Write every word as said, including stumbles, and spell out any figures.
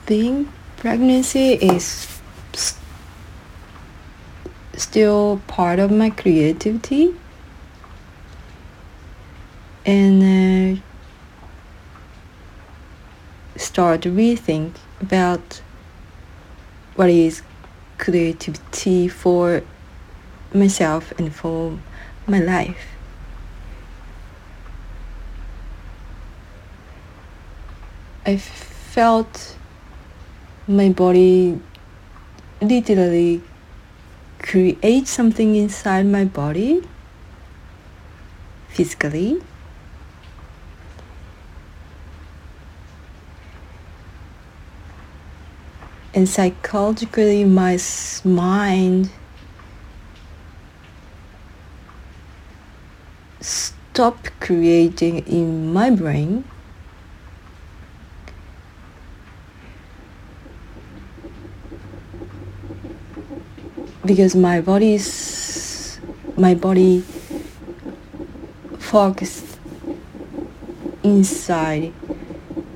being pregnancy is s- still part of my creativity, and uh, start to rethink about what is creativity for myself and for my life. I felt my body literally create something inside my body physically, and psychologically my mind stopped creating in my brain, because my body's my body focused inside